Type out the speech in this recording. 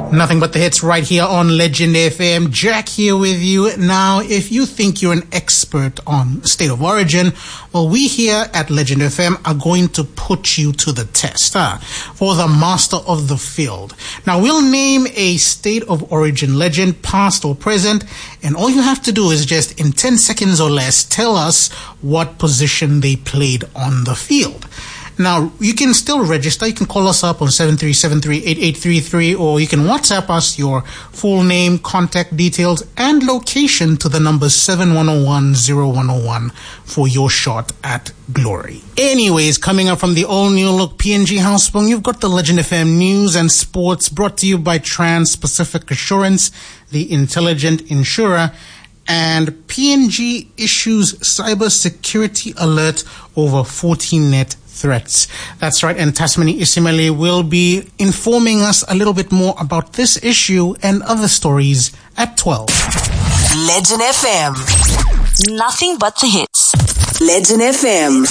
Nothing but the hits right here on Legend FM. Jack here with you. Now, if you think you're an expert on State of Origin, well, we here at Legend FM are going to put you to the test for the master of the field. Now, we'll name a State of Origin legend, past or present, and all you have to do is just in 10 seconds or less tell us what position they played on the field. Now, you can still register. You can call us up on 7373-8833, or you can WhatsApp us your full name, contact details, and location to the number 7101-0101 for your shot at glory. Anyways, coming up from the all-new look PNG Houseboat, you've got the Legend FM News and Sports, brought to you by Trans-Pacific Assurance, the intelligent insurer, and PNG issues cybersecurity alert over 14net threats. That's right, and Tasmani Isimele will be informing us a little bit more about this issue and other stories at 12. Legend FM. Nothing but the hits. Legend FM.